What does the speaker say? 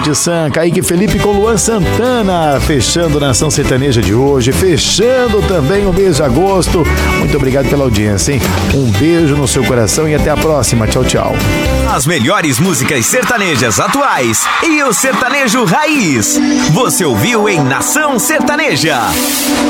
Vicente San, Kaique Felipe com Luan Santana, fechando Nação Sertaneja de hoje, fechando também o mês de agosto. Muito obrigado pela audiência, hein? Um beijo no seu coração e até a próxima. Tchau, tchau. As melhores músicas sertanejas atuais e o sertanejo raiz. Você ouviu em Nação Sertaneja.